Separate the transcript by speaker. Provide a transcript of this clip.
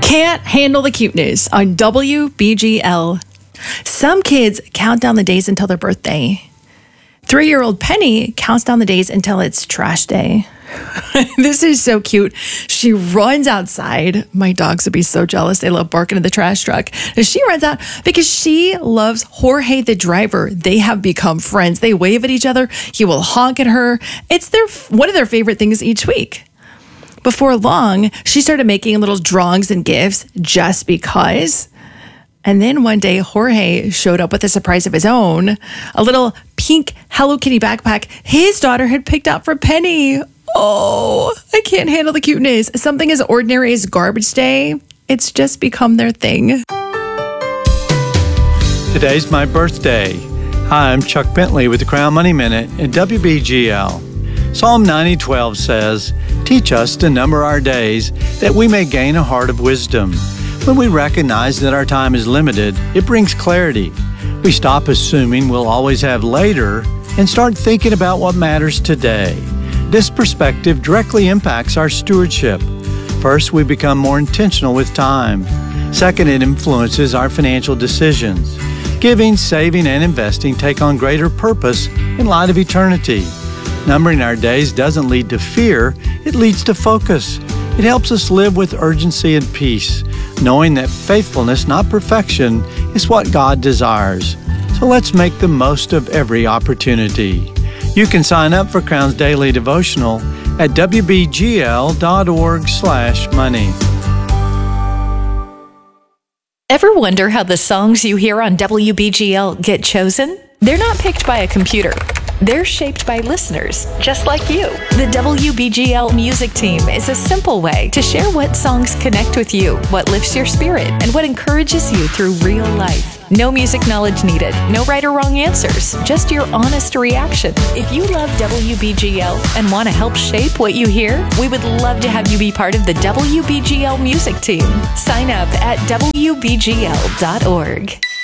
Speaker 1: Can't handle the cuteness on WBGL. Some kids count down the days until their birthday. 3-year-old Penny counts down the days until it's trash day. This is so cute. She runs outside. My dogs would be so jealous. They love barking at the trash truck. And she runs out because she loves Jorge the driver. They have become friends. They wave at each other. He will honk at her. It's one of their favorite things each week. Before long, she started making little drawings and gifts just because. And then one day, Jorge showed up with a surprise of his own, a little pink Hello Kitty backpack his daughter had picked out for Penny. Oh, I can't handle the cuteness. Something as ordinary as garbage day, it's just become their thing.
Speaker 2: Today's my birthday. Hi, I'm Chuck Bentley with the Crown Money Minute at WBGL. Psalm 90:12 says, "Teach us to number our days, that we may gain a heart of wisdom." When we recognize that our time is limited, it brings clarity. We stop assuming we'll always have later and start thinking about what matters today. This perspective directly impacts our stewardship. First, we become more intentional with time. Second, it influences our financial decisions. Giving, saving, and investing take on greater purpose in light of eternity. Numbering our days doesn't lead to fear, it leads to focus. It helps us live with urgency and peace, knowing that faithfulness, not perfection, is what God desires. So let's make the most of every opportunity. You can sign up for Crown's Daily Devotional at wbgl.org/money.
Speaker 3: Ever wonder how the songs you hear on WBGL get chosen? They're not picked by a computer. They're shaped by listeners, just like you. The WBGL Music Team is a simple way to share what songs connect with you, what lifts your spirit, and what encourages you through real life. No music knowledge needed, no right or wrong answers, just your honest reaction. If you love WBGL and want to help shape what you hear, we would love to have you be part of the WBGL Music Team. Sign up at WBGL.org.